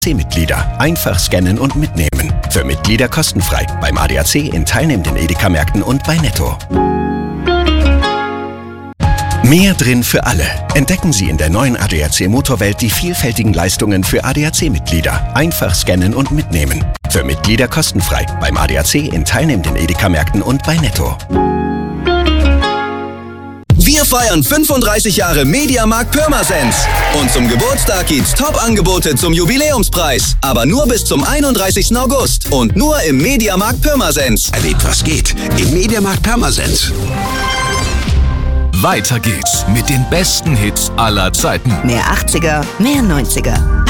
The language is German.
ADAC-Mitglieder. Einfach scannen und mitnehmen. Für Mitglieder kostenfrei. Beim ADAC in teilnehmenden Edeka-Märkten und bei Netto. Mehr drin für alle. Entdecken Sie in der neuen ADAC Motorwelt die vielfältigen Leistungen für ADAC-Mitglieder. Einfach scannen und mitnehmen. Für Mitglieder kostenfrei. Beim ADAC in teilnehmenden Edeka-Märkten und bei Netto. Wir feiern 35 Jahre Mediamarkt Pirmasens. Und zum Geburtstag gibt's Top-Angebote zum Jubiläumspreis. Aber nur bis zum 31. August. Und nur im Mediamarkt Pirmasens. Erlebt, was geht im Mediamarkt Pirmasens. Weiter geht's mit den besten Hits aller Zeiten. Mehr 80er, mehr 90er.